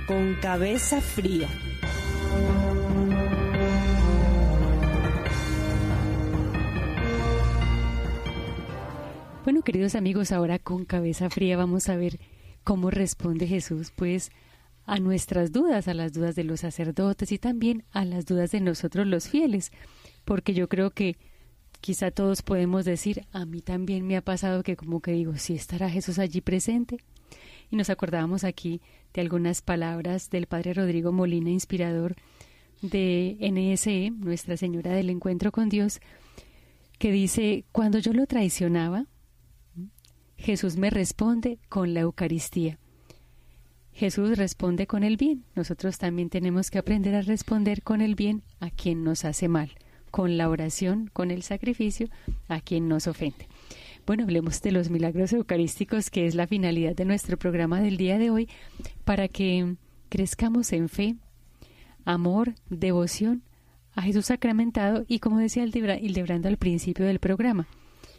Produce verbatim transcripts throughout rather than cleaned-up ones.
con cabeza fría. Bueno, queridos amigos, ahora con cabeza fría vamos a ver cómo responde Jesús, pues, a nuestras dudas, a las dudas de los sacerdotes y también a las dudas de nosotros los fieles, porque yo creo que quizá todos podemos decir, a mí también me ha pasado que como que digo, ¿sí estará Jesús allí presente? Y nos acordábamos aquí de algunas palabras del Padre Rodrigo Molina, inspirador de N S E, Nuestra Señora del Encuentro con Dios, que dice, cuando yo lo traicionaba, Jesús me responde con la Eucaristía. Jesús responde con el bien. Nosotros también tenemos que aprender a responder con el bien a quien nos hace mal, con la oración, con el sacrificio, a quien nos ofende. Bueno, hablemos de los milagros eucarísticos, que es la finalidad de nuestro programa del día de hoy, para que crezcamos en fe, amor, devoción a Jesús sacramentado y, como decía Hildebrando al principio del programa,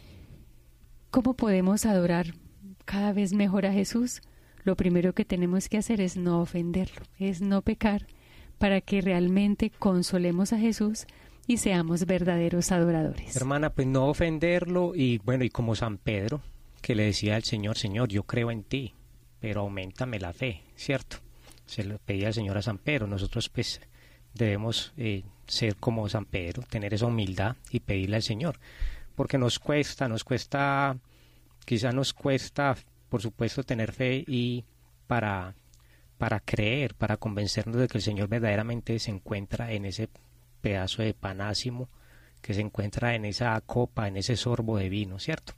¿cómo podemos adorar cada vez mejor a Jesús? Lo primero que tenemos que hacer es no ofenderlo, es no pecar, para que realmente consolemos a Jesús y seamos verdaderos adoradores. Hermana, pues no ofenderlo y bueno, y como San Pedro, que le decía al Señor, Señor, yo creo en ti, pero auméntame la fe, ¿cierto? Se lo pedía al Señor a San Pedro. Nosotros pues debemos eh, ser como San Pedro, tener esa humildad y pedirle al Señor, porque nos cuesta, nos cuesta, quizá nos cuesta, por supuesto, tener fe y para, para creer, para convencernos de que el Señor verdaderamente se encuentra en ese pedazo de pan ácimo, que se encuentra en esa copa, en ese sorbo de vino, ¿cierto?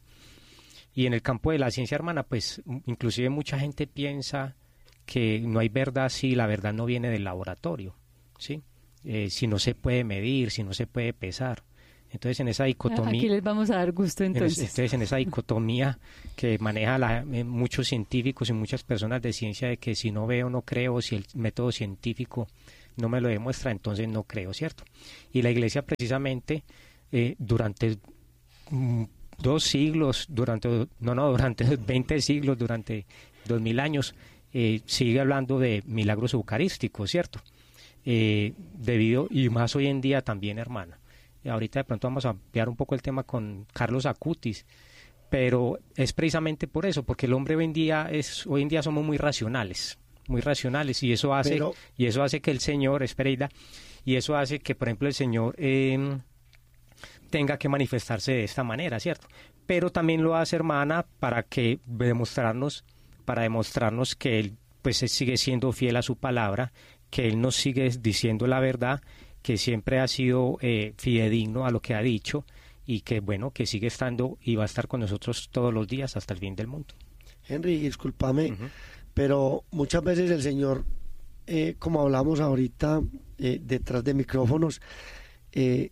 Y en el campo de la ciencia, hermana, pues inclusive mucha gente piensa que no hay verdad si la verdad no viene del laboratorio, ¿sí? Eh, si no se puede medir, si no se puede pesar. Entonces en esa dicotomía... Aquí les vamos a dar gusto entonces. En, entonces en esa dicotomía que maneja la, eh, muchos científicos y muchas personas de ciencia, de que si no veo no creo, si el método científico no me lo demuestra, entonces no creo, ¿cierto? Y la Iglesia precisamente eh, durante mm, dos siglos, durante no, no, durante veinte siglos, durante dos mil años, eh, sigue hablando de milagros eucarísticos, ¿cierto? Eh, debido, y más hoy en día también, hermana. Ahorita de pronto vamos a ampliar un poco el tema con Carlos Acutis, pero es precisamente por eso, porque el hombre hoy en día es, hoy en día somos muy racionales, muy racionales, y eso hace, pero... y eso hace que el Señor, Espereida, y eso hace que, por ejemplo, el Señor eh, tenga que manifestarse de esta manera, ¿cierto? Pero también lo hace, hermana, para que demostrarnos, para demostrarnos que Él pues sigue siendo fiel a su palabra, que Él nos sigue diciendo la verdad, que siempre ha sido eh, fidedigno a lo que ha dicho y que, bueno, que sigue estando y va a estar con nosotros todos los días hasta el fin del mundo. Henry, discúlpame, uh-huh. pero muchas veces el Señor, eh, como hablamos ahorita eh, detrás de micrófonos, eh,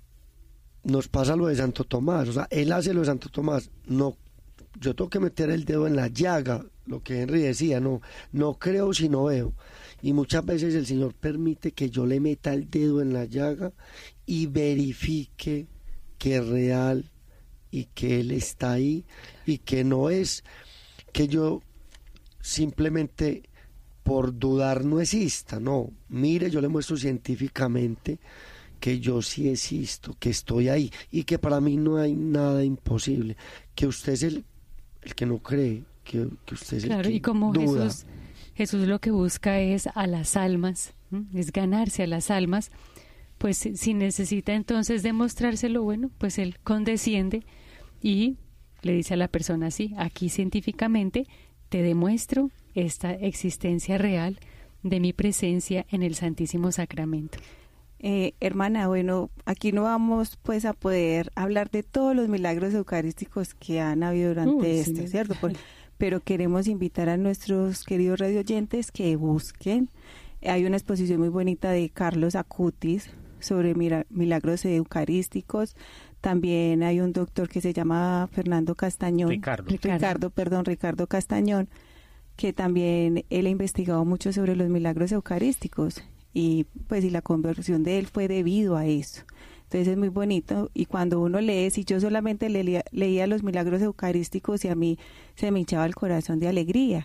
nos pasa lo de Santo Tomás, o sea, Él hace lo de Santo Tomás, no, yo tengo que meter el dedo en la llaga, lo que Henry decía, no, no creo si no veo. Y muchas veces el Señor permite que yo le meta el dedo en la llaga y verifique que es real y que Él está ahí y que no es que yo simplemente por dudar no exista, no, mire, yo le muestro científicamente que yo sí existo, que estoy ahí y que para mí no hay nada imposible, que usted es el, el que no cree, que, que usted es claro, el que y como duda. Jesús, Jesús lo que busca es a las almas, ¿sí? Es ganarse a las almas, pues si necesita entonces demostrárselo, bueno, pues Él condesciende y le dice a la persona así, aquí científicamente te demuestro esta existencia real de mi presencia en el Santísimo Sacramento. Eh, hermana, bueno, aquí no vamos pues a poder hablar de todos los milagros eucarísticos que han habido durante Uy, este, sí. ¿cierto? Por, pero queremos invitar a nuestros queridos radioyentes que busquen. Hay una exposición muy bonita de Carlos Acutis sobre milagros eucarísticos. También hay un doctor que se llama Fernando Castañón. Ricardo. Ricardo, perdón, Ricardo Castañón, que también él ha investigado mucho sobre los milagros eucarísticos y pues y la conversión de él fue debido a eso. Entonces es muy bonito y cuando uno lee, si yo solamente leía, leía los milagros eucarísticos y a mí se me hinchaba el corazón de alegría,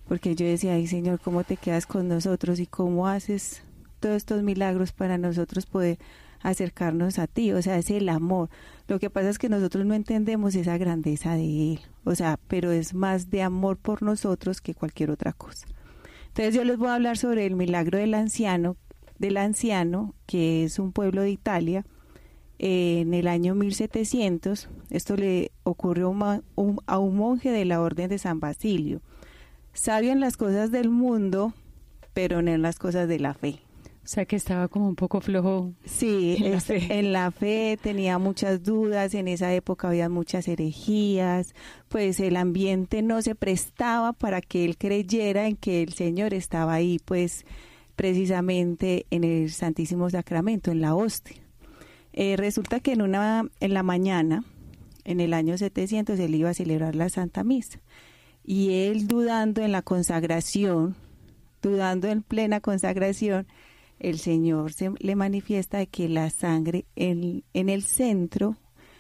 porque yo decía, ay Señor, ¿cómo te quedas con nosotros y cómo haces todos estos milagros para nosotros poder acercarnos a ti? O sea, es el amor. Lo que pasa es que nosotros no entendemos esa grandeza de Él, o sea, pero es más de amor por nosotros que cualquier otra cosa. Entonces yo les voy a hablar sobre el milagro del anciano, del anciano, que es un pueblo de Italia, eh, en el año mil setecientos. Esto le ocurrió un, un, a un monje de la Orden de San Basilio, sabio en las cosas del mundo, pero no en las cosas de la fe. O sea que estaba como un poco flojo. Sí, en la, es, fe. en la fe tenía muchas dudas, en esa época había muchas herejías, pues el ambiente no se prestaba para que él creyera en que el Señor estaba ahí, pues precisamente en el Santísimo Sacramento, en la hostia. Eh, resulta que en una en la mañana, en el año setecientos, él iba a celebrar la Santa Misa, y él dudando en la consagración, dudando en plena consagración, el Señor se le manifiesta de que la sangre en, en el centro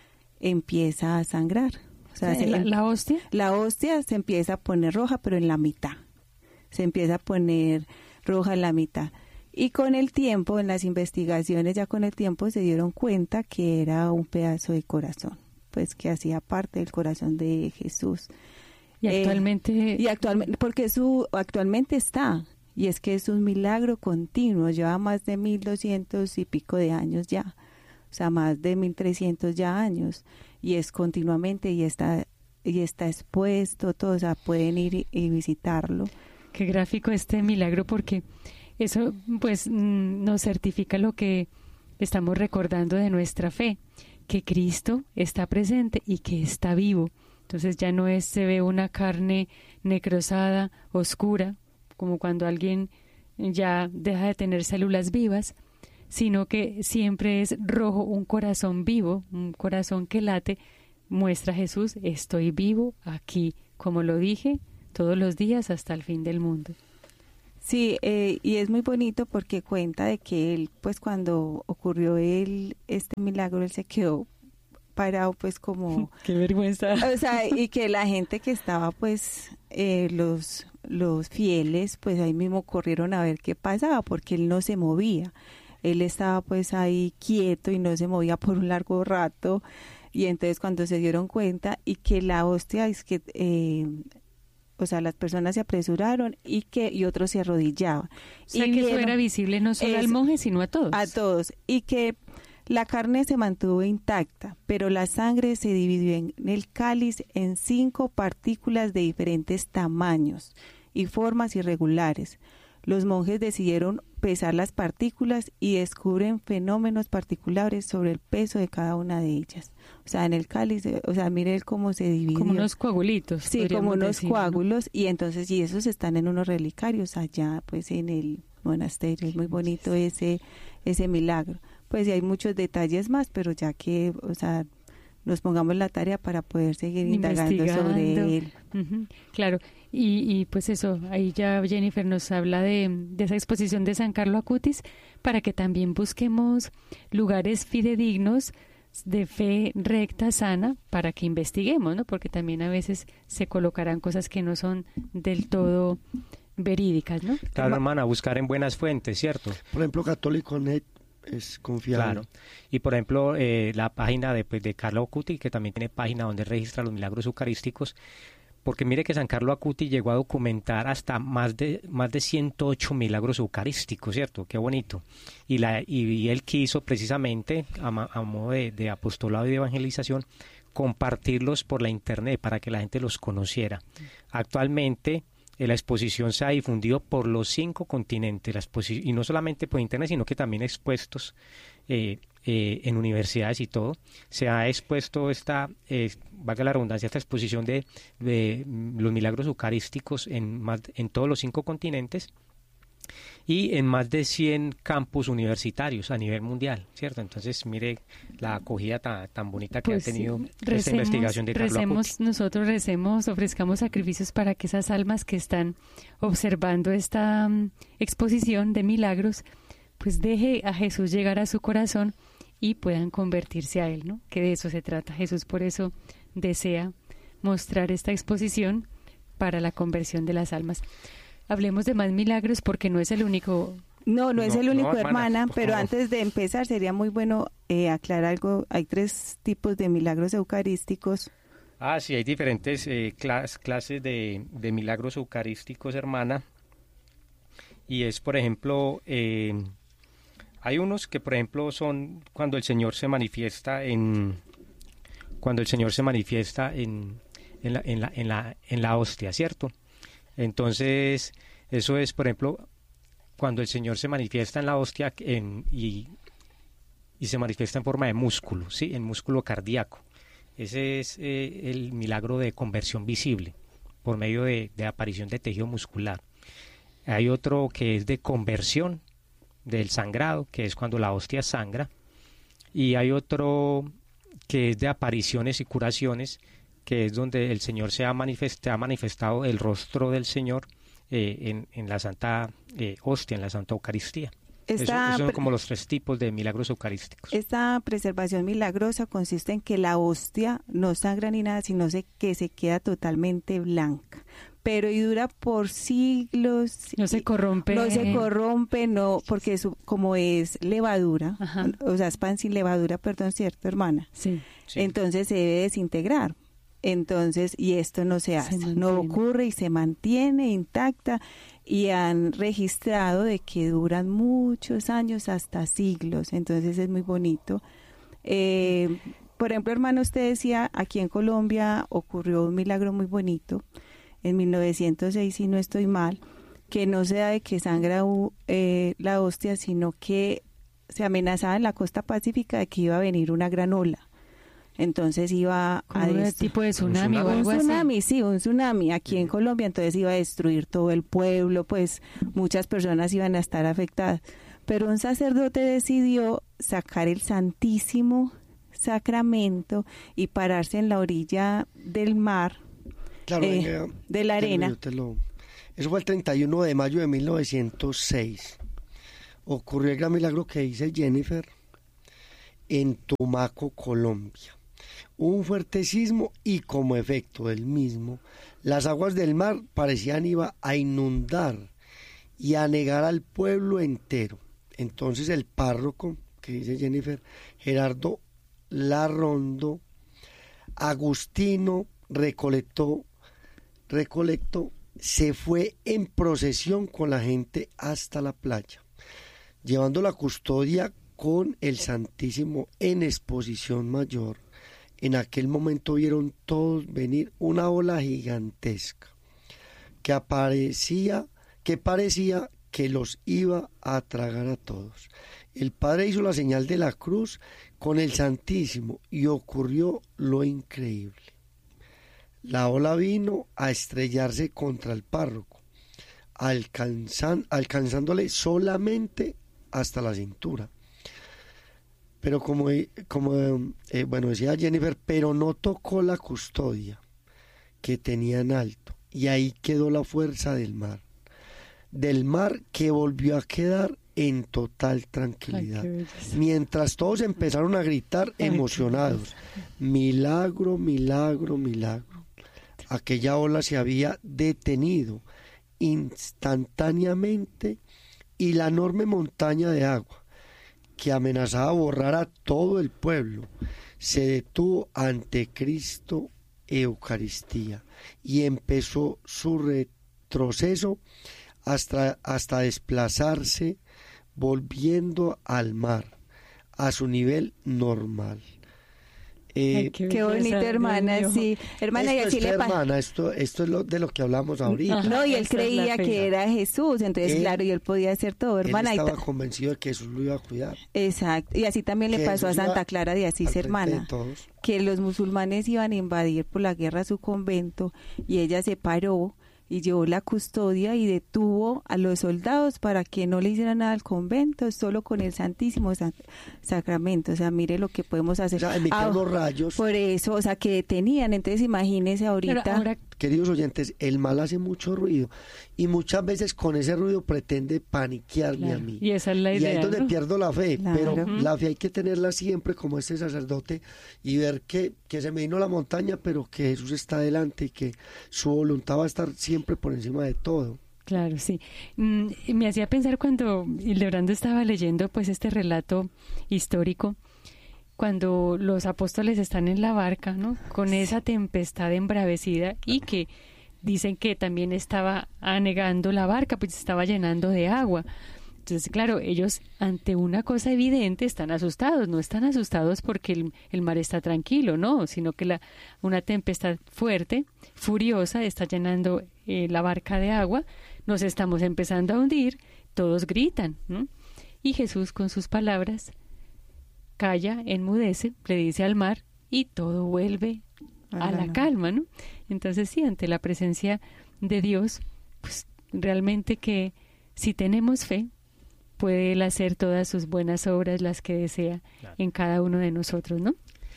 empieza a sangrar. O sea, ¿La, se, la hostia? La hostia se empieza a poner roja, pero en la mitad. Se empieza a poner roja en la mitad. Y con el tiempo, en las investigaciones, ya con el tiempo se dieron cuenta que era un pedazo de corazón, pues que hacía parte del corazón de Jesús. Y actualmente... Eh, y actualmente, porque su actualmente está... Y es que es un milagro continuo, lleva más de mil doscientos y pico de años ya, o sea, más de mil trescientos ya años, y es continuamente, y está, y está expuesto, todo, o sea, pueden ir y, y visitarlo. Qué gráfico este milagro, porque eso pues nos certifica lo que estamos recordando de nuestra fe, que Cristo está presente y que está vivo. Entonces ya no es, se ve una carne necrosada, oscura, como cuando alguien ya deja de tener células vivas, sino que siempre es rojo, un corazón vivo, un corazón que late, muestra a Jesús, estoy vivo aquí, como lo dije, todos los días hasta el fin del mundo. Sí, eh, y es muy bonito porque cuenta de que él, pues cuando ocurrió él, este milagro, él se quedó parado, pues como... ¡Qué vergüenza! O sea, y que la gente que estaba, pues, eh, los... los fieles, pues ahí mismo corrieron a ver qué pasaba, porque él no se movía, él estaba pues ahí quieto y no se movía por un largo rato, y entonces cuando se dieron cuenta y que la hostia es que, eh, o sea, las personas se apresuraron y que y otros se arrodillaban. O sea, y que vieron, eso era visible no solo eso, al monje, sino a todos. A todos, y que la carne se mantuvo intacta, pero la sangre se dividió en el cáliz en cinco partículas de diferentes tamaños y formas irregulares. Los monjes decidieron pesar las partículas y descubren fenómenos particulares sobre el peso de cada una de ellas. O sea, en el cáliz, o sea, mire cómo se dividió. Como unos coagulitos. Sí, como unos decir, coágulos, ¿no? Y entonces, y esos están en unos relicarios allá, pues en el monasterio. Es muy bonito ese, ese milagro. Pues y hay muchos detalles más, pero ya que, o sea, nos pongamos la tarea para poder seguir indagando sobre él. Uh-huh. Claro, y, y pues eso, ahí ya Jennifer nos habla de, de esa exposición de San Carlo Acutis, para que también busquemos lugares fidedignos de fe recta, sana, para que investiguemos, ¿no? Porque también a veces se colocarán cosas que no son del todo verídicas, ¿no? Claro, hermana, buscar en buenas fuentes, ¿cierto? Por ejemplo, Católico Net es confiable. Claro. Y por ejemplo, eh, la página de, pues, de Carlo Acutis, que también tiene página donde registra los milagros eucarísticos, porque mire que San Carlo Acutis llegó a documentar hasta más de más de ciento ocho milagros eucarísticos, ¿cierto? Qué bonito. Y la y, y él quiso precisamente, a, a modo de, de apostolado y de evangelización, compartirlos por la internet para que la gente los conociera. Actualmente la exposición se ha difundido por los cinco continentes, la exposi- y no solamente por internet, sino que también expuestos eh, eh, en universidades y todo. Se ha expuesto esta, eh, valga la redundancia, esta exposición de, de los milagros eucarísticos en, más, en todos los cinco continentes y en más de cien campus universitarios a nivel mundial, ¿cierto? Entonces, mire la acogida tan, tan bonita que pues, ha tenido recemos, esta investigación de Carlo recemos, Acutis. Nosotros recemos, ofrezcamos sacrificios para que esas almas que están observando esta um, exposición de milagros, pues deje a Jesús llegar a su corazón y puedan convertirse a Él, ¿no? Que de eso se trata. Jesús por eso desea mostrar esta exposición para la conversión de las almas. Hablemos de más milagros porque no es el único. No, no es No, el único, no, hermana, hermana, por pero favor. antes de empezar sería muy bueno eh, aclarar algo. Hay tres tipos de milagros eucarísticos. Ah, sí, hay diferentes eh, clas- clases de, de milagros eucarísticos, hermana. Y es, por ejemplo, eh, hay unos que, por ejemplo, son cuando el Señor se manifiesta en, cuando el Señor se manifiesta en, en la, en la, en la, en la hostia, ¿cierto? Entonces, eso es, por ejemplo, cuando el Señor se manifiesta en la hostia en, y, y se manifiesta en forma de músculo, ¿sí? En músculo cardíaco. Ese es eh, el milagro de conversión visible por medio de, de aparición de tejido muscular. Hay otro que es de conversión del sangrado, que es cuando la hostia sangra. Y hay otro que es de apariciones y curaciones, que es donde el Señor se ha, manifest- ha manifestado el rostro del Señor eh, en, en la Santa eh, Hostia, en la Santa Eucaristía. Eso, Esta, esos son pre- como los tres tipos de milagros eucarísticos. esta preservación milagrosa consiste en que la hostia no sangra ni nada, sino se, que se queda totalmente blanca. Pero y dura por siglos. No se y- corrompe. No se corrompe, no, porque eso, como es levadura, Ajá. o sea, es pan sin levadura, perdón, ¿cierto, hermana? Sí. Sí. Entonces se debe desintegrar. Entonces, y esto no se hace, no mantiene. ocurre y se mantiene intacta, y han registrado de que duran muchos años, hasta siglos. Entonces es muy bonito. Eh, por ejemplo, hermano, usted decía, aquí en Colombia ocurrió un milagro muy bonito en mil novecientos seis, si no estoy mal, que no se da de que sangra uh, eh, la hostia, sino que se amenazaba en la costa pacífica de que iba a venir una gran ola. Entonces iba Como a un dest- tipo de tsunami o un algo tsunami, así. sí, un tsunami aquí en Colombia, entonces iba a destruir todo el pueblo, pues muchas personas iban a estar afectadas. Pero un sacerdote decidió sacar el Santísimo Sacramento y pararse en la orilla del mar, Claro, eh, venga, de la déjame, arena. yo te lo- Eso fue el treinta y uno de mayo de mil novecientos seis. Ocurrió el gran milagro que dice Jennifer en Tumaco, Colombia. Hubo un fuerte sismo y como efecto del mismo, las aguas del mar parecían iba a inundar y a anegar al pueblo entero. Entonces el párroco, que dice Jennifer, Gerardo Larrondo, Agustino recolectó, recolectó, se fue en procesión con la gente hasta la playa, llevando la custodia con el Santísimo en exposición mayor. En aquel momento vieron todos venir una ola gigantesca que aparecía, que parecía que los iba a tragar a todos. El Padre hizo la señal de la cruz con el Santísimo y ocurrió lo increíble. La ola vino a estrellarse contra el párroco, alcanzan, alcanzándole solamente hasta la cintura. Pero como, como eh, bueno, decía Jennifer, pero no tocó la custodia que tenía en alto, y ahí quedó la fuerza del mar, del mar que volvió a quedar en total tranquilidad. Ay, qué belleza. Mientras todos empezaron a gritar Ay, emocionados, milagro, milagro, milagro. Aquella ola se había detenido instantáneamente y la enorme montaña de agua que amenazaba borrar a todo el pueblo se detuvo ante Cristo Eucaristía y empezó su retroceso hasta, hasta desplazarse, volviendo al mar a su nivel normal. Eh, Ay, Qué belleza, bonito, Dios hermana, mío. sí. Hermana, y esto así es, le pasa. hermana, esto, esto es lo, de lo que hablamos ahorita. Ajá. No, y él Esa es la creía fe. que era Jesús, entonces Él- claro, y él podía hacer todo, hermana. Él y estaba ta- convencido de que Jesús lo iba a cuidar. Exacto, y así también le Que pasó a Jesús iba Santa Clara de al Asís, frente hermana, de todos. que los musulmanes iban a invadir por la guerra su convento y ella se paró y llevó la custodia y detuvo a los soldados para que no le hicieran nada al convento, solo con el Santísimo Sa- Sacramento. O sea, mire lo que podemos O hacer. sea, emitían Ah, los rayos. por eso, o sea, que detenían. Entonces, imagínese ahorita. Pero ahora queridos oyentes, el mal hace mucho ruido y muchas veces con ese ruido pretende paniquearme claro. a mí. Y esa es la idea. Y ahí es donde ¿no? pierdo la fe, Claro. pero Uh-huh. la fe hay que tenerla siempre como este sacerdote y ver que, que se me vino la montaña, pero que Jesús está delante y que su voluntad va a estar siempre por encima de todo. Claro, sí. Mm, me hacía pensar cuando Hildebrando estaba leyendo pues este relato histórico, cuando los apóstoles están en la barca, ¿no? Con esa tempestad embravecida y que dicen que también estaba anegando la barca, pues estaba llenando de agua. Entonces, claro, ellos ante una cosa evidente están asustados, no están asustados porque el, el mar está tranquilo, no, sino que la, una tempestad fuerte, furiosa, está llenando eh, la barca de agua, nos estamos empezando a hundir, todos gritan, ¿no? Y Jesús con sus palabras calla, enmudece, le dice al mar y todo vuelve a la calma, ¿no? Entonces sí, ante la presencia de Dios, pues realmente que si tenemos fe, puede Él hacer todas sus buenas obras, las que desea claro. en cada uno de nosotros, ¿no?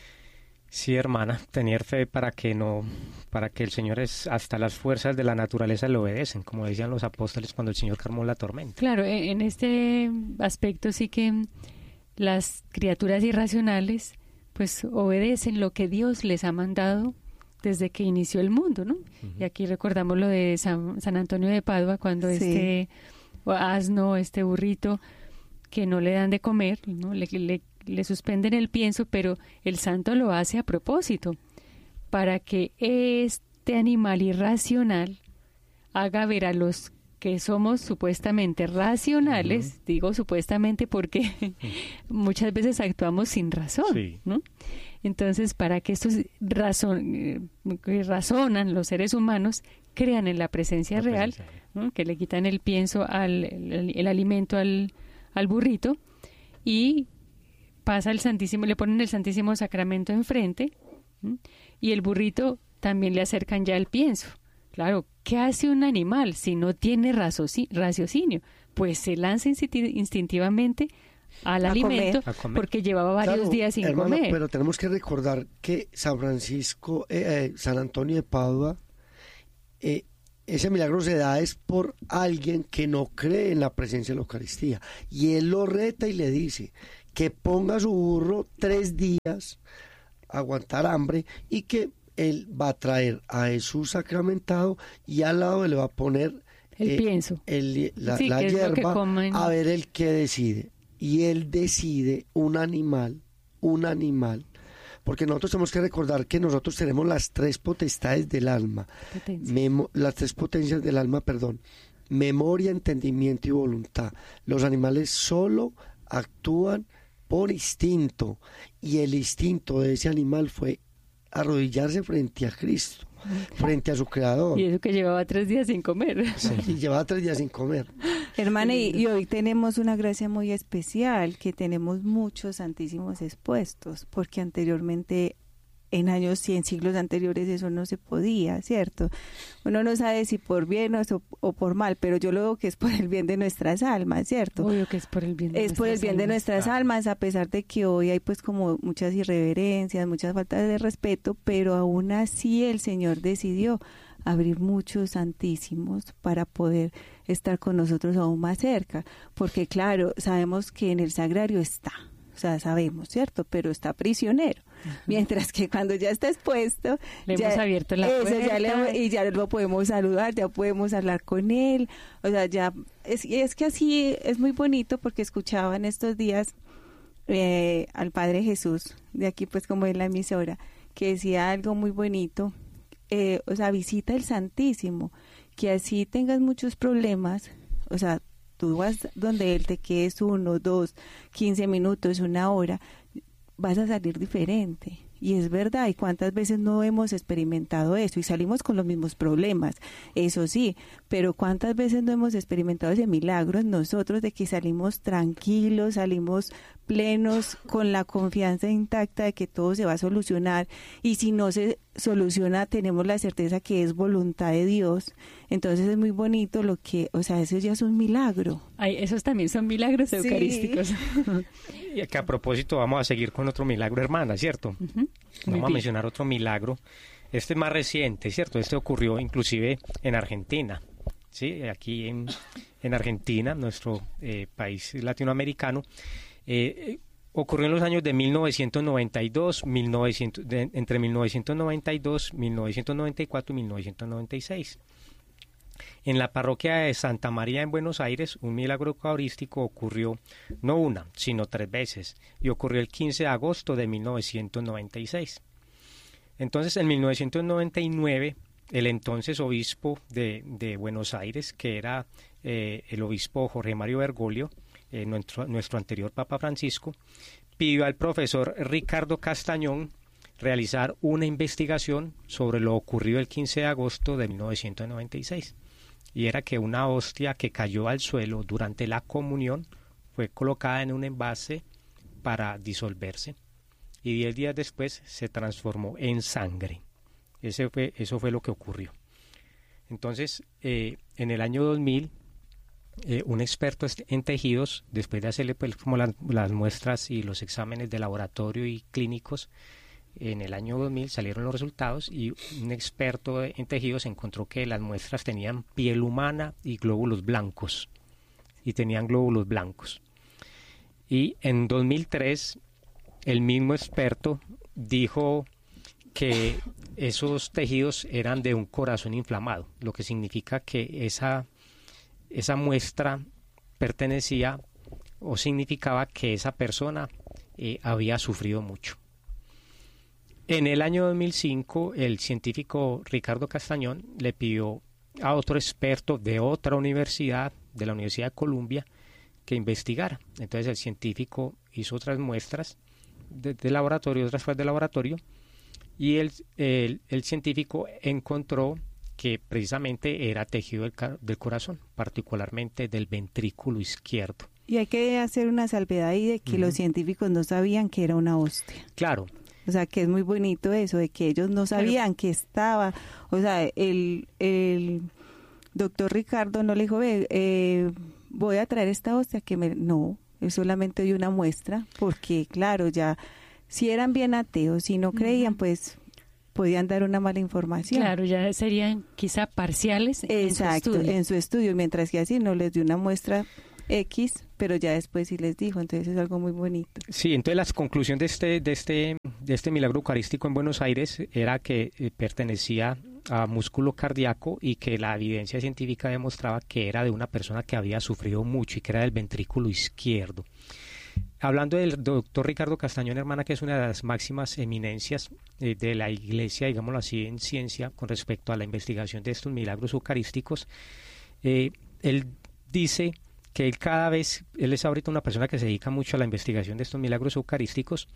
Sí, hermana, tener fe para que no, para que el Señor es, hasta las fuerzas de la naturaleza le obedecen, como decían los apóstoles cuando el Señor calmó la tormenta. Claro, en este aspecto sí que las criaturas irracionales pues obedecen lo que Dios les ha mandado desde que inició el mundo, ¿no? Uh-huh. Y aquí recordamos lo de San, San Antonio de Padua, cuando sí. este asno, este burrito, que no le dan de comer, ¿no? le, le, le suspenden el pienso, pero el santo lo hace a propósito, para que este animal irracional haga ver a los que somos supuestamente racionales, uh-huh. digo supuestamente porque uh-huh. muchas veces actuamos sin razón, sí. ¿no? Entonces, para que estos razon, eh, razonan los seres humanos, crean en la presencia la real, presencia. ¿no? Que le quitan el pienso, al, el, el alimento al, al burrito y pasa el Santísimo, le ponen el Santísimo Sacramento enfrente, ¿no? Y el burrito también le acercan ya el pienso. Claro, ¿qué hace un animal si no tiene raciocinio? Pues se lanza instintivamente al a alimento comer. porque llevaba varios claro, días sin hermano, comer. Pero tenemos que recordar que San Francisco, eh, eh, San Antonio de Padua, eh, ese milagro se da es por alguien que no cree en la presencia de la Eucaristía. Y él lo reta y le dice que ponga su burro tres días a aguantar hambre y que él va a traer a Jesús sacramentado y al lado le va a poner el eh, pienso, el, la, sí, la hierba a ver el que decide. Y él decide un animal, un animal, porque nosotros tenemos que recordar que nosotros tenemos las tres potestades del alma, memo, las tres potencias del alma, perdón, memoria, entendimiento y voluntad. Los animales solo actúan por instinto y el instinto de ese animal fue arrodillarse frente a Cristo, frente a su Creador. Y eso que llevaba tres días sin comer. Sí, y llevaba tres días sin comer. Hermana, y, y hoy tenemos una gracia muy especial, que tenemos muchos santísimos expuestos, porque anteriormente, en años y en siglos anteriores, eso no se podía, ¿cierto? Uno no sabe si por bien o, o por mal, pero yo lo veo que es por el bien de nuestras almas, ¿cierto? Obvio que es por el bien de es por el bien almas. de nuestras ah. almas, a pesar de que hoy hay pues como muchas irreverencias, muchas faltas de respeto, pero aún así el Señor decidió abrir muchos santísimos para poder estar con nosotros aún más cerca, porque claro, sabemos que en el sagrario está, o sea, sabemos, ¿cierto? Pero está prisionero. Uh-huh. Mientras que cuando ya está expuesto, le ya, hemos abierto la eso, puerta. Ya le, y ya lo podemos saludar, ya podemos hablar con él. O sea, ya, es, es que así es muy bonito, porque escuchaba en estos días eh, al Padre Jesús, de aquí pues como en la emisora, que decía algo muy bonito, eh, o sea, visita el Santísimo, que así tengas muchos problemas, o sea, tú vas donde él, te quedes uno, dos, quince minutos, una hora, vas a salir diferente. Y es verdad, y cuántas veces no hemos experimentado eso y salimos con los mismos problemas, eso sí, pero cuántas veces no hemos experimentado ese milagro en nosotros de que salimos tranquilos, salimos plenos, con la confianza intacta de que todo se va a solucionar, y si no se soluciona tenemos la certeza que es voluntad de Dios. Entonces es muy bonito lo que, o sea, eso ya es un milagro. Ay, esos también son milagros sí. eucarísticos. Y que a propósito vamos a seguir con otro milagro, hermana, ¿cierto? Uh-huh. Vamos a mencionar otro milagro este es más reciente, ¿cierto? Este ocurrió inclusive en Argentina, ¿sí? Aquí en, en Argentina, nuestro eh, país latinoamericano, eh, ocurrió en los años de mil novecientos noventa y dos, mil novecientos, de, entre mil novecientos noventa y dos, mil novecientos noventa y cuatro y mil novecientos noventa y seis. En la parroquia de Santa María en Buenos Aires, un milagro eucarístico ocurrió no una, sino tres veces, y ocurrió el quince de agosto de mil novecientos noventa y seis. Entonces, en mil novecientos noventa y nueve, el entonces obispo de, de Buenos Aires, que era eh, el obispo Jorge Mario Bergoglio, eh, nuestro, nuestro anterior Papa Francisco, pidió al profesor Ricardo Castañón realizar una investigación sobre lo ocurrido el quince de agosto de mil novecientos noventa y seis. Y era que una hostia que cayó al suelo durante la comunión fue colocada en un envase para disolverse y diez días después se transformó en sangre. Ese fue, eso fue lo que ocurrió. Entonces, eh, en el año dos mil, eh, un experto en tejidos, después de hacerle pues, como las, las muestras y los exámenes de laboratorio y clínicos, en el año dos mil salieron los resultados y un experto en tejidos encontró que las muestras tenían piel humana y glóbulos blancos. Y tenían glóbulos blancos. Y en dos mil tres, el mismo experto dijo que esos tejidos eran de un corazón inflamado, lo que significa que esa, esa muestra pertenecía o significaba que esa persona eh, había sufrido mucho. En el año dos mil cinco, el científico Ricardo Castañón le pidió a otro experto de otra universidad, de la Universidad de Columbia, que investigara. Entonces el científico hizo otras muestras de, de laboratorio, otras pruebas de laboratorio, y el, el, el científico encontró que precisamente era tejido del, del corazón, particularmente del ventrículo izquierdo. Y hay que hacer una salvedad ahí de que uh-huh. los científicos no sabían que era una hostia. Claro. O sea, que es muy bonito eso, de que ellos no sabían Pero, que estaba. O sea, el, el doctor Ricardo no le dijo, ve, eh, voy a traer esta hostia que me... No, él solamente dio una muestra, porque claro, ya, si eran bien ateos, si no creían, uh-huh. pues podían dar una mala información. Claro, ya serían quizá parciales Exacto, en su estudio. en su estudio, mientras que así no les dio una muestra X, pero ya después sí les dijo, entonces es algo muy bonito. Sí, entonces la conclusión de este de este de este milagro eucarístico en Buenos Aires era que eh, pertenecía a músculo cardíaco y que la evidencia científica demostraba que era de una persona que había sufrido mucho y que era del ventrículo izquierdo. Hablando del doctor Ricardo Castañón, hermana, que es una de las máximas eminencias eh, de la iglesia, digámoslo así, en ciencia con respecto a la investigación de estos milagros eucarísticos, eh, él dice que él cada vez, él es ahorita una persona que se dedica mucho a la investigación de estos milagros eucarísticos,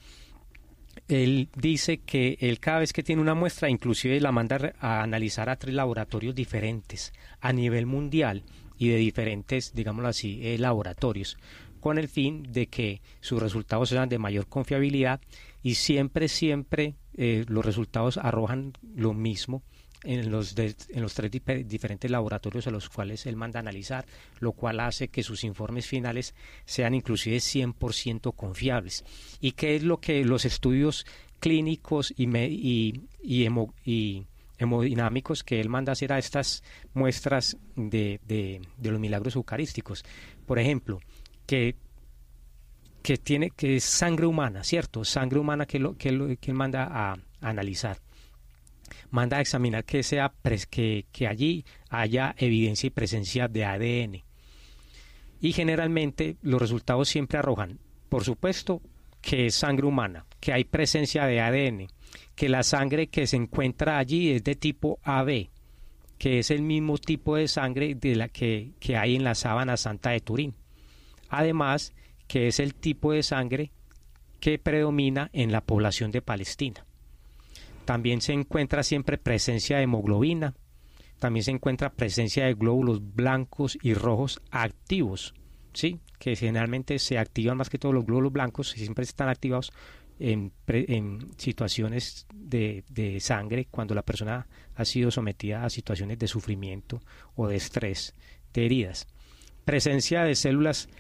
él dice que él cada vez que tiene una muestra, inclusive la manda a analizar a tres laboratorios diferentes a nivel mundial y de diferentes, digámoslo así, eh, laboratorios, con el fin de que sus resultados sean de mayor confiabilidad y siempre, siempre eh, los resultados arrojan lo mismo en los, de, en los tres dip- diferentes laboratorios a los cuales él manda a analizar, lo cual hace que sus informes finales sean inclusive cien por ciento confiables. ¿Y qué es lo que los estudios clínicos y, me, y, y, hemo, y hemodinámicos que él manda a hacer a estas muestras de, de, de los milagros eucarísticos? Por ejemplo, que que tiene que es sangre humana, ¿cierto? Sangre humana que lo que, lo, que él manda a, a analizar. Manda a examinar que sea que, que allí haya evidencia y presencia de A D N. Y generalmente los resultados siempre arrojan, por supuesto, que es sangre humana, que hay presencia de A D N, que la sangre que se encuentra allí es de tipo A B, que es el mismo tipo de sangre de la que, que hay en la sábana santa de Turín. Además, que es el tipo de sangre que predomina en la población de Palestina. También se encuentra siempre presencia de hemoglobina, también se encuentra presencia de glóbulos blancos y rojos activos, ¿sí? Que generalmente se activan más que todos los glóbulos blancos, siempre están activados en, pre, en situaciones de, de sangre, cuando la persona ha sido sometida a situaciones de sufrimiento o de estrés, de heridas. Presencia de células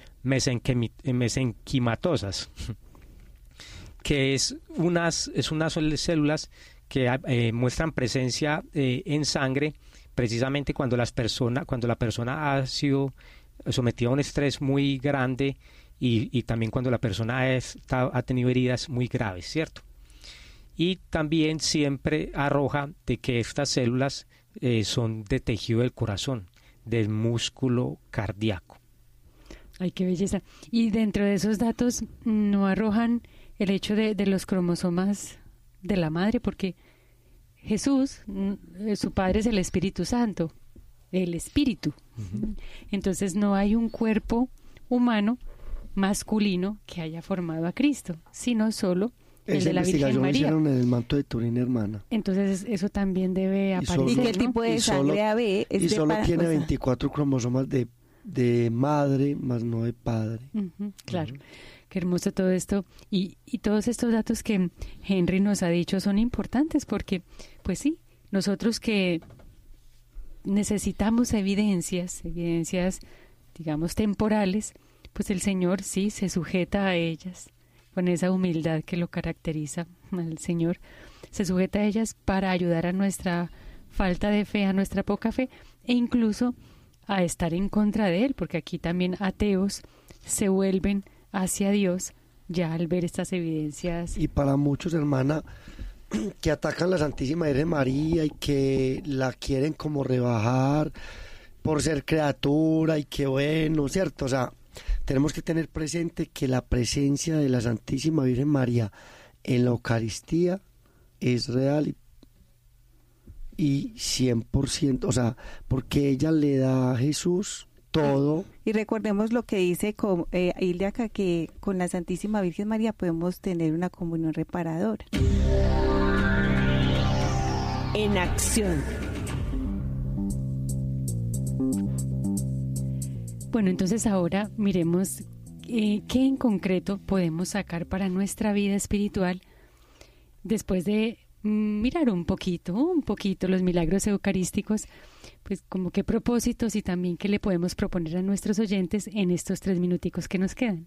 mesenquimatosas, que es unas, es unas células que eh, muestran presencia eh, en sangre precisamente cuando las personas, cuando la persona ha sido sometida a un estrés muy grande y, y también cuando la persona ha, estado, ha tenido heridas muy graves, ¿cierto? Y también siempre arroja de que estas células eh, son de tejido del corazón, del músculo cardíaco. Ay, qué belleza. Y dentro de esos datos no arrojan el hecho de, de los cromosomas de la madre, porque Jesús, su padre es el Espíritu Santo, el Espíritu. Uh-huh. Entonces no hay un cuerpo humano masculino que haya formado a Cristo, sino solo el Esa de la Virgen María. Hicieron en el manto de Turín, hermana. Entonces eso también debe aparecer, y que el ¿no? tipo de y sangre solo, A B es y de solo pa- tiene o sea, veinticuatro cromosomas de, de madre, más no de padre. Uh-huh, claro. Uh-huh. Qué hermoso todo esto. Y, y todos estos datos que Henry nos ha dicho son importantes porque, pues sí, nosotros que necesitamos evidencias, evidencias, digamos, temporales, pues el Señor sí se sujeta a ellas, con esa humildad que lo caracteriza al Señor, se sujeta a ellas para ayudar a nuestra falta de fe, a nuestra poca fe, e incluso a estar en contra de Él, porque aquí también ateos se vuelven hacia Dios ya al ver estas evidencias. Y para muchos, hermana, que atacan la Santísima Virgen María y que la quieren como rebajar por ser criatura y que bueno, ¿cierto? O sea, tenemos que tener presente que la presencia de la Santísima Virgen María en la Eucaristía es real y, y cien por ciento, o sea, porque ella le da a Jesús todo. Y recordemos lo que dice con, eh, Hilde acá, que con la Santísima Virgen María podemos tener una comunión reparadora. En acción. Bueno, entonces ahora miremos eh, qué en concreto podemos sacar para nuestra vida espiritual después de mm, mirar un poquito, un poquito los milagros eucarísticos, pues como qué propósitos y también qué le podemos proponer a nuestros oyentes en estos tres minuticos que nos quedan.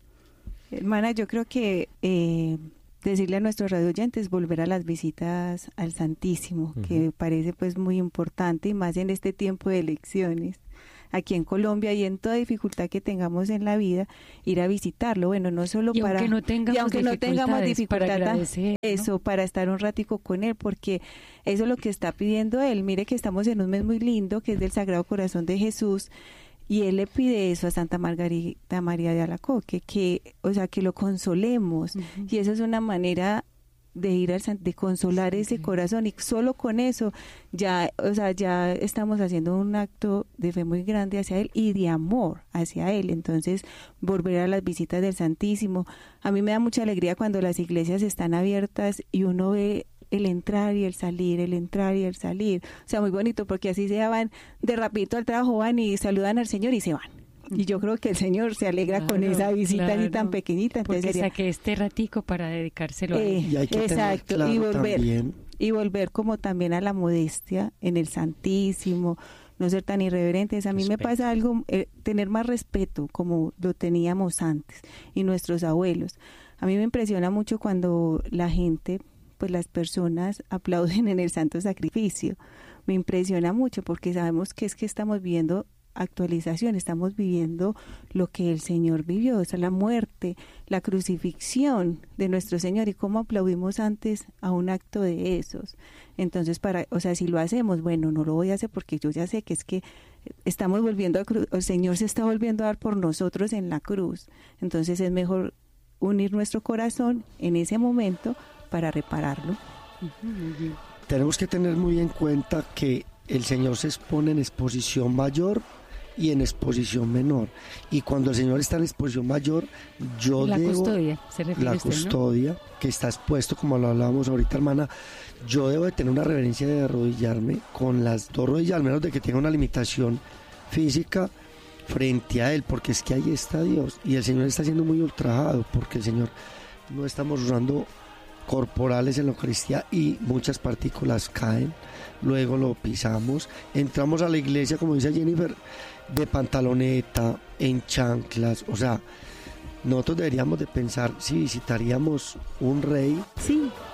Hermana, yo creo que eh, decirle a nuestros radio oyentes volver a las visitas al Santísimo, uh-huh. que me parece pues muy importante y más en este tiempo de elecciones. Aquí en Colombia y en toda dificultad que tengamos en la vida, ir a visitarlo, bueno, no solo y para... Aunque no tengamos y aunque no tengamos dificultad, para agradecer, eso, ¿no? Para estar un ratico con Él, porque eso es lo que está pidiendo Él. Mire que estamos en un mes muy lindo, que es del Sagrado Corazón de Jesús, y Él le pide eso a Santa Margarita María de Alacoque, que, o sea, que lo consolemos, uh-huh. y eso es una manera de ir al de consolar ese corazón, y solo con eso ya, o sea, ya estamos haciendo un acto de fe muy grande hacia Él y de amor hacia Él. Entonces, volver a las visitas del Santísimo. A mí me da mucha alegría cuando las iglesias están abiertas y uno ve el entrar y el salir, el entrar y el salir. O sea, muy bonito, porque así se van de rapidito al trabajo, van y saludan al Señor y se van. Y yo creo que el Señor se alegra claro, con esa visita claro, así tan pequeñita. Entonces porque sería, saqué este ratico para dedicárselo eh, a él. Y hay que exacto, claro y volver también. y volver como también a la modestia en el Santísimo, no ser tan irreverentes. A mí respeto. Me pasa algo, eh, tener más respeto como lo teníamos antes y nuestros abuelos. A mí me impresiona mucho cuando la gente, pues las personas aplauden en el Santo Sacrificio. Me impresiona mucho porque sabemos que es que estamos viviendo actualización, estamos viviendo lo que el Señor vivió, o sea, la muerte, la crucifixión de nuestro Señor, y cómo aplaudimos antes a un acto de esos. Entonces, para, o sea, si lo hacemos, bueno, no lo voy a hacer porque yo ya sé que es que estamos volviendo a cruz, el Señor se está volviendo a dar por nosotros en la cruz. Entonces es mejor unir nuestro corazón en ese momento para repararlo. Uh-huh. Tenemos que tener muy en cuenta que el Señor se expone en exposición mayor y en exposición menor, y cuando el Señor está en exposición mayor, yo la debo custodia, se refiere la usted, custodia, ¿no? Que está expuesto, como lo hablábamos ahorita, hermana, yo debo de tener una reverencia de arrodillarme con las dos rodillas, al menos de que tenga una limitación física frente a Él, porque es que ahí está Dios, y el Señor está siendo muy ultrajado, porque el Señor no estamos usando corporales en la Eucaristía y muchas partículas caen, luego lo pisamos, entramos a la iglesia, como dice Jennifer, de pantaloneta, en chanclas, o sea, nosotros deberíamos de pensar si visitaríamos un rey, sí,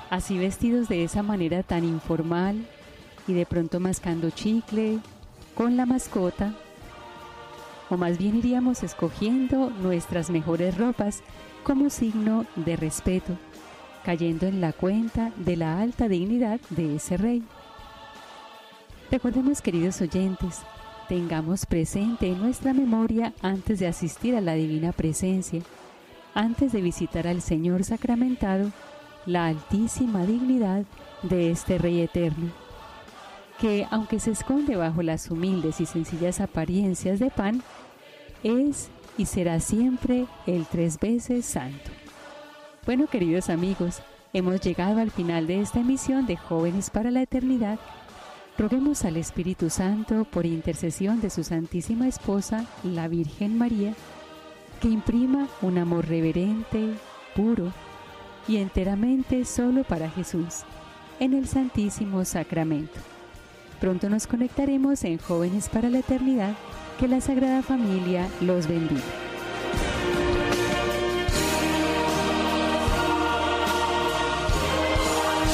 así vestidos de esa manera tan informal y de pronto mascando chicle con la mascota, o más bien iríamos escogiendo nuestras mejores ropas como signo de respeto, cayendo en la cuenta de la alta dignidad de ese rey. Recordemos, queridos oyentes, tengamos presente en nuestra memoria antes de asistir a la divina presencia, antes de visitar al Señor sacramentado, la altísima dignidad de este Rey eterno, que aunque se esconde bajo las humildes y sencillas apariencias de pan, es y será siempre el tres veces santo. Bueno, queridos amigos, hemos llegado al final de esta emisión de Jóvenes para la Eternidad. Roguemos al Espíritu Santo, por intercesión de su Santísima Esposa, la Virgen María, que imprima un amor reverente, puro y enteramente solo para Jesús, en el Santísimo Sacramento. Pronto nos conectaremos en Jóvenes para la Eternidad. Que la Sagrada Familia los bendiga.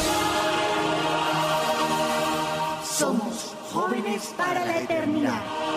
Somos Jóvenes para la Eternidad.